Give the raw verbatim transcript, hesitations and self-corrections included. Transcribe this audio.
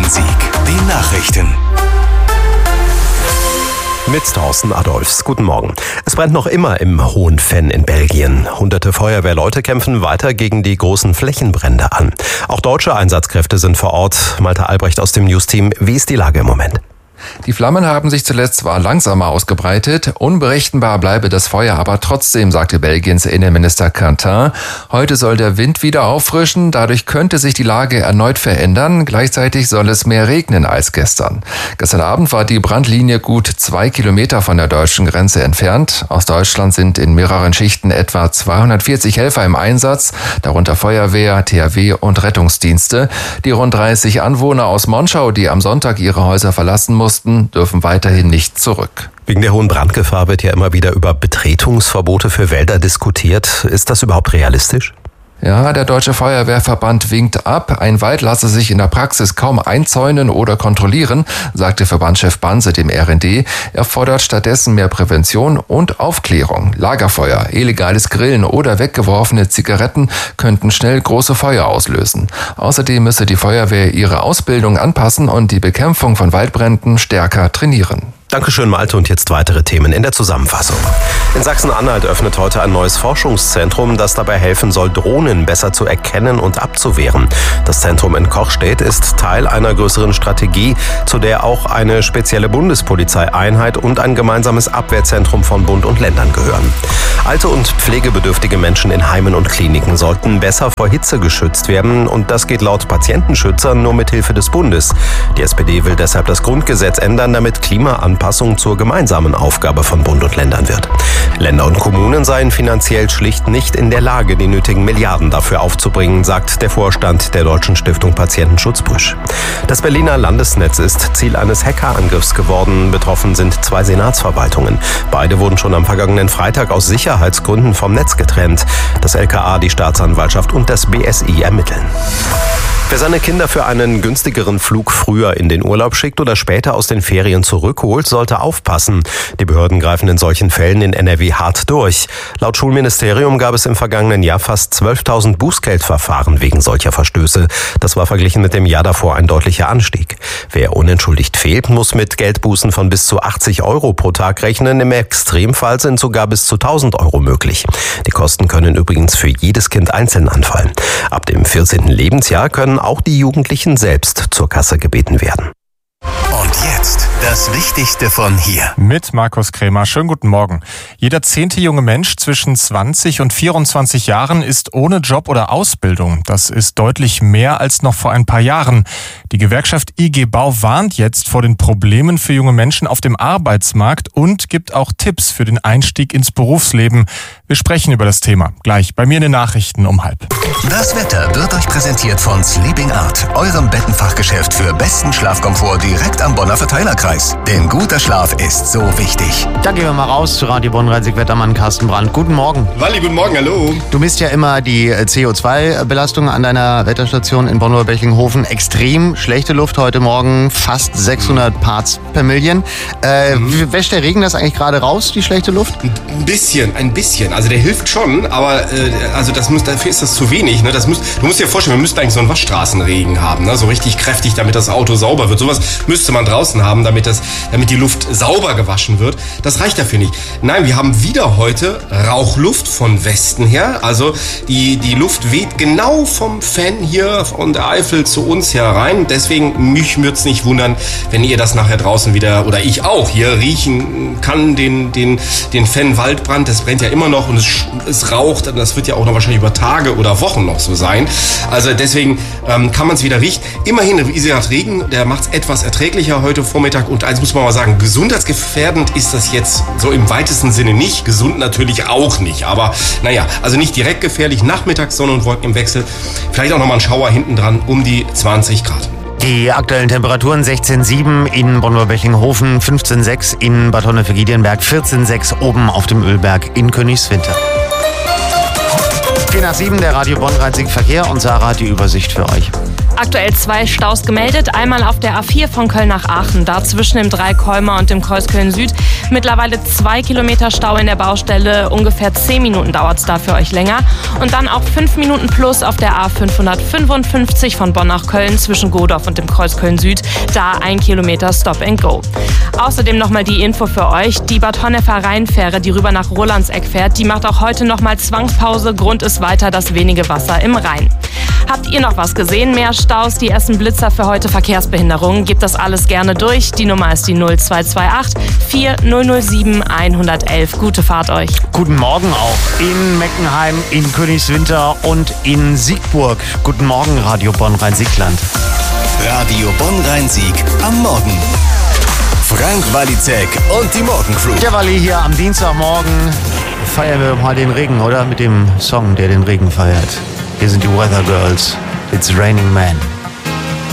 Bonn-Rhein-Sieg. Die Nachrichten. Mit Thorsten Adolfs. Guten Morgen. Es brennt noch immer im Hohen Venn in Belgien. Hunderte Feuerwehrleute kämpfen weiter gegen die großen Flächenbrände an. Auch deutsche Einsatzkräfte sind vor Ort. Malte Albrecht aus dem News-Team. Wie ist die Lage im Moment? Die Flammen haben sich zuletzt zwar langsamer ausgebreitet, unberechenbar bleibe das Feuer aber trotzdem, sagte Belgiens Innenminister Quentin. Heute soll der Wind wieder auffrischen, dadurch könnte sich die Lage erneut verändern. Gleichzeitig soll es mehr regnen als gestern. Gestern Abend war die Brandlinie gut zwei Kilometer von der deutschen Grenze entfernt. Aus Deutschland sind in mehreren Schichten etwa zweihundertvierzig Helfer im Einsatz, darunter Feuerwehr, T H W und Rettungsdienste. Die rund dreißig Anwohner aus Monschau, die am Sonntag ihre Häuser verlassen mussten, dürfen weiterhin nicht zurück. Wegen der hohen Brandgefahr wird ja immer wieder über Betretungsverbote für Wälder diskutiert. Ist das überhaupt realistisch? Ja, der Deutsche Feuerwehrverband winkt ab. Ein Wald lasse sich in der Praxis kaum einzäunen oder kontrollieren, sagte Verbandschef Banse dem R N D. Er fordert stattdessen mehr Prävention und Aufklärung. Lagerfeuer, illegales Grillen oder weggeworfene Zigaretten könnten schnell große Feuer auslösen. Außerdem müsse die Feuerwehr ihre Ausbildung anpassen und die Bekämpfung von Waldbränden stärker trainieren. Dankeschön, Malte, und jetzt weitere Themen in der Zusammenfassung. In Sachsen-Anhalt öffnet heute ein neues Forschungszentrum, das dabei helfen soll, Drohnen besser zu erkennen und abzuwehren. Das Zentrum in Kochstedt ist Teil einer größeren Strategie, zu der auch eine spezielle Bundespolizeieinheit und ein gemeinsames Abwehrzentrum von Bund und Ländern gehören. Alte und pflegebedürftige Menschen in Heimen und Kliniken sollten besser vor Hitze geschützt werden, und das geht laut Patientenschützern nur mit Hilfe des Bundes. Die S P D will deshalb das Grundgesetz ändern, damit Klimaanpassung zur gemeinsamen Aufgabe von Bund und Ländern wird. Länder und Kommunen seien finanziell schlicht nicht in der Lage, die nötigen Milliarden dafür aufzubringen, sagt der Vorstand der Deutschen Stiftung Patientenschutz Brüsch. Das Berliner Landesnetz ist Ziel eines Hackerangriffs geworden. Betroffen sind zwei Senatsverwaltungen. Beide wurden schon am vergangenen Freitag aus Sicherheitsgründen vom Netz getrennt. Das L K A, die Staatsanwaltschaft und das B S I ermitteln. Wer seine Kinder für einen günstigeren Flug früher in den Urlaub schickt oder später aus den Ferien zurückholt, sollte aufpassen. Die Behörden greifen in solchen Fällen in N R W hart durch. Laut Schulministerium gab es im vergangenen Jahr fast zwölftausend Bußgeldverfahren wegen solcher Verstöße. Das war verglichen mit dem Jahr davor ein deutlicher Anstieg. Wer unentschuldigt fehlt, muss mit Geldbußen von bis zu achtzig Euro pro Tag rechnen. Im Extremfall sind sogar bis zu tausend Euro möglich. Die Kosten können übrigens für jedes Kind einzeln anfallen. Ab dem vierzehnten Lebensjahr können auch die Jugendlichen selbst zur Kasse gebeten werden. Und jetzt das Wichtigste von hier. Mit Markus Krämer. Schönen guten Morgen. Jeder zehnte junge Mensch zwischen zwanzig und vierundzwanzig Jahren ist ohne Job oder Ausbildung. Das ist deutlich mehr als noch vor ein paar Jahren. Die Gewerkschaft I G Bau warnt jetzt vor den Problemen für junge Menschen auf dem Arbeitsmarkt und gibt auch Tipps für den Einstieg ins Berufsleben. Wir sprechen über das Thema gleich bei mir in den Nachrichten um halb. Das Wetter wird euch präsentiert von Sleeping Art, eurem Bettenfachgeschäft für besten Schlafkomfort direkt am Bonner Verteilerkreis. Denn guter Schlaf ist so wichtig. Dann gehen wir mal raus zu Radio Bonn-Rhein-Sieg-Wettermann Carsten Brandt. Guten Morgen. Walli, guten Morgen, hallo. Du misst ja immer die C O zwei Belastung an deiner Wetterstation in Bonn-Belchinghofen. Extrem schlechte Luft heute Morgen, fast sechshundert Parts per Million. Äh, mhm. Wäscht der Regen das eigentlich gerade raus, die schlechte Luft? Ein bisschen, ein bisschen. Also der hilft schon, aber äh, also das muss, dafür ist das zu wenig. Ne? Das muss, du musst dir vorstellen, wir müssten eigentlich so einen Waschstraßenregen haben, ne? So richtig kräftig, damit das Auto sauber wird. Sowas müsste man draußen haben, damit, das, damit die Luft sauber gewaschen wird. Das reicht dafür nicht. Nein, wir haben wieder heute Rauchluft von Westen her. Also die, die Luft weht genau vom Venn hier von der Eifel zu uns herein. Deswegen, mich würde es nicht wundern, wenn ihr das nachher draußen wieder, oder ich auch, hier riechen kann, den, den, den Venn-Waldbrand. Das brennt ja immer noch und es, es raucht. Das wird ja auch noch wahrscheinlich über Tage oder Wochen noch so sein. Also deswegen ähm, kann man es wieder riechen. Immerhin, wie gesagt, Regen, der macht es etwas erträglicher heute Vormittag. Und eins muss man mal sagen, gesundheitsgefährdend ist das jetzt so im weitesten Sinne nicht. Gesund natürlich auch nicht. Aber naja, also nicht direkt gefährlich. Nachmittags Sonne und Wolken im Wechsel. Vielleicht auch nochmal ein Schauer hinten dran um die zwanzig Grad. Die aktuellen Temperaturen sechzehn Komma sieben in Bonn-Belchinghofen, fünfzehn Komma sechs in Bad Honnefeld-Giedienberg, vierzehn Komma sechs oben auf dem Ölberg in Königswinter. vier nach sieben, der Radio Bonn-Rhein-Sieg Verkehr, und Sarah hat die Übersicht für euch. Aktuell zwei Staus gemeldet. Einmal auf der A vier von Köln nach Aachen, da zwischen dem Dreikolmer und dem Kreuz Köln Süd. Mittlerweile zwei Kilometer Stau in der Baustelle. Ungefähr zehn Minuten dauert es da für euch länger. Und dann auch fünf Minuten plus auf der A fünfhundertfünfundfünfzig von Bonn nach Köln zwischen Godorf und dem Kreuz Köln Süd. Da ein Kilometer Stop and Go. Außerdem nochmal die Info für euch. Die Bad Honneffer Rheinfähre, die rüber nach Rolandseck fährt, die macht auch heute nochmal Zwangspause. Grund ist weiter das wenige Wasser im Rhein. Habt ihr noch was gesehen? Mehr Staus, die ersten Blitzer für heute, Verkehrsbehinderungen? Gebt das alles gerne durch. Die Nummer ist die null zwei zwei acht vier null null sieben eins eins eins. Gute Fahrt euch. Guten Morgen auch in Meckenheim, in Königswinter und in Siegburg. Guten Morgen, Radio Bonn-Rhein-Siegland. Radio Bonn-Rhein-Sieg am Morgen. Frank Walizek und die Morgencrew. Der Walli hier am Dienstagmorgen. Feiern wir mal den Regen, oder? Mit dem Song, der den Regen feiert. Hier sind die Weather Girls. It's Raining Man.